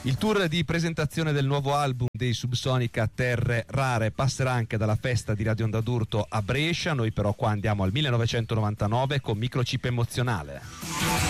Il tour di presentazione del nuovo album dei Subsonica, Terre Rare, passerà anche dalla festa di Radio Onda d'Urto a Brescia. Noi però qua andiamo al 1999 con Microchip Emozionale.